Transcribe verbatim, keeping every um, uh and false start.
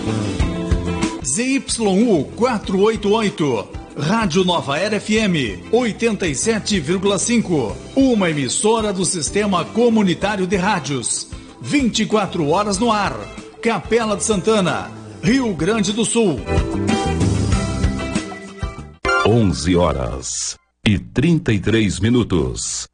Z Y U quatrocentos e oitenta e oito, Rádio Nova Era F M oitenta e sete vírgula cinco, uma emissora do Sistema Comunitário de Rádios, vinte e quatro horas no ar, Capela de Santana, Rio Grande do Sul. onze horas e trinta e três minutos.